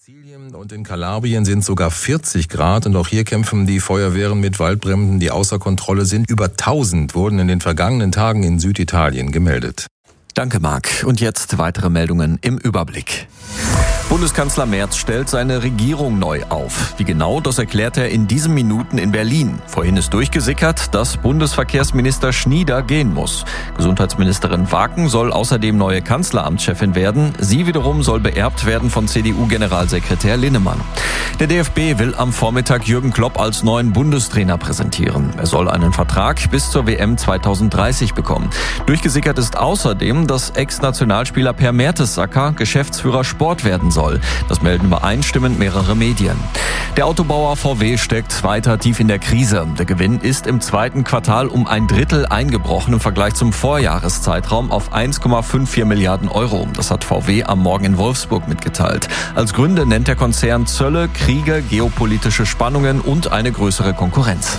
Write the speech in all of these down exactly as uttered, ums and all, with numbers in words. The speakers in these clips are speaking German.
Sizilien und in Kalabrien sind sogar vierzig Grad und auch hier kämpfen die Feuerwehren mit Waldbränden, die außer Kontrolle sind. Über tausend wurden in den vergangenen Tagen in Süditalien gemeldet. Danke, Marc. Und jetzt weitere Meldungen im Überblick. Bundeskanzler Merz stellt seine Regierung neu auf. Wie genau, das erklärt er in diesen Minuten in Berlin. Vorhin ist durchgesickert, dass Bundesverkehrsminister Schnieder gehen muss. Gesundheitsministerin Waken soll außerdem neue Kanzleramtschefin werden. Sie wiederum soll beerbt werden von C D U-Generalsekretär Linnemann. Der D F B will am Vormittag Jürgen Klopp als neuen Bundestrainer präsentieren. Er soll einen Vertrag bis zur W M zweitausenddreißig bekommen. Durchgesickert ist außerdem, dass Ex-Nationalspieler Per Mertesacker Geschäftsführer Sport werden soll. Das melden übereinstimmend mehrere Medien. Der Autobauer V W steckt weiter tief in der Krise. Der Gewinn ist im zweiten Quartal um ein Drittel eingebrochen im Vergleich zum Vorjahreszeitraum auf eins Komma vierundfünfzig Milliarden Euro. Das hat V W am Morgen in Wolfsburg mitgeteilt. Als Gründe nennt der Konzern Zölle, Kriege, geopolitische Spannungen und eine größere Konkurrenz.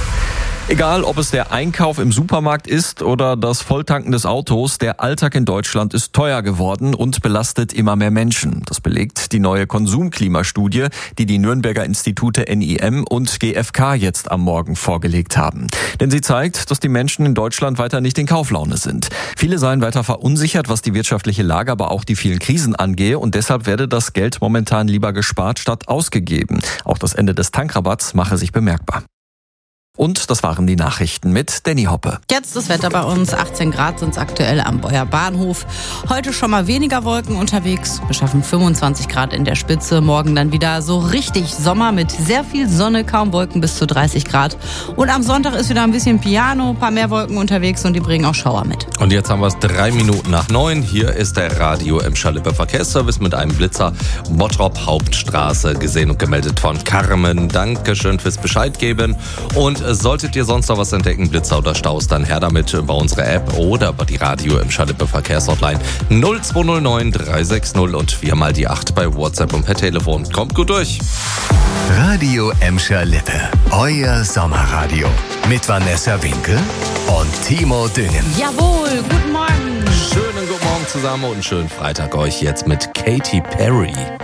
Egal, ob es der Einkauf im Supermarkt ist oder das Volltanken des Autos, der Alltag in Deutschland ist teuer geworden und belastet immer mehr Menschen. Das belegt die neue Konsumklimastudie, die die Nürnberger Institute N I M und G F K jetzt am Morgen vorgelegt haben. Denn sie zeigt, dass die Menschen in Deutschland weiter nicht in Kauflaune sind. Viele seien weiter verunsichert, was die wirtschaftliche Lage, aber auch die vielen Krisen angehe, und deshalb werde das Geld momentan lieber gespart statt ausgegeben. Auch das Ende des Tankrabatts mache sich bemerkbar. Und das waren die Nachrichten mit Danny Hoppe. Jetzt das Wetter bei uns. achtzehn Grad sind es aktuell am Beuer Bahnhof. Heute schon mal weniger Wolken unterwegs. Wir schaffen fünfundzwanzig Grad in der Spitze. Morgen dann wieder so richtig Sommer mit sehr viel Sonne, kaum Wolken bis zu dreißig Grad. Und am Sonntag ist wieder ein bisschen Piano, ein paar mehr Wolken unterwegs und die bringen auch Schauer mit. Und jetzt haben wir es drei Minuten nach neun. Hier ist der Radio Emscher Lippe Verkehrsservice mit einem Blitzer. Bottrop Hauptstraße gesehen und gemeldet von Carmen. Dankeschön fürs Bescheid geben. Und solltet ihr sonst noch was entdecken, Blitzer oder Staus, dann her damit über unsere App oder über die Radio Emscher Lippe Verkehrshotline null zwei null neun drei sechs null und viermal die acht bei WhatsApp und per Telefon. Kommt gut durch. Radio Emscher Lippe, euer Sommerradio mit Vanessa Winkel und Timo Düngen. Jawohl, guten Morgen. Schönen guten Morgen zusammen und einen schönen Freitag euch jetzt mit Katy Perry.